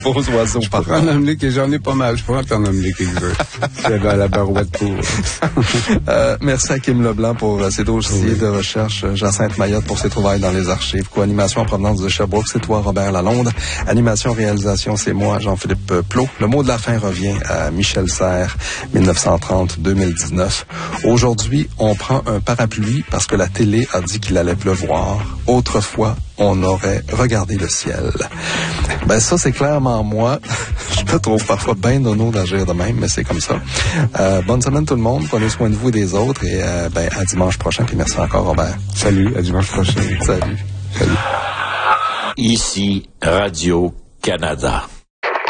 Beaux oiseaux, par contre. J'en ai pas mal. Je pourrais t'en nommer quelques-uns. C'est à la barouette pour... Merci à Kim Leblanc pour ses dossiers de recherche. Jacinthe Mayotte pour ses trouvailles dans les archives. Co-animation en provenance de Sherbrooke, c'est toi, Robert Lalonde. Animation, réalisation, c'est moi, Jean-Philippe Plot. Le mot de la fin revient à Michel Serres, 1930-2019. Aujourd'hui, on prend un parapluie parce que la télé a dit qu'il allait pleuvoir. Autrefois, on aurait regardé le ciel. Ben ça, c'est clairement moi. Je me trouve parfois bien nono d'agir de même, mais c'est comme ça. Bonne semaine tout le monde. Prenez soin de vous et des autres. Et à dimanche prochain. Puis merci encore, Robert. Salut, à dimanche prochain. Salut. Ici, Radio-Canada.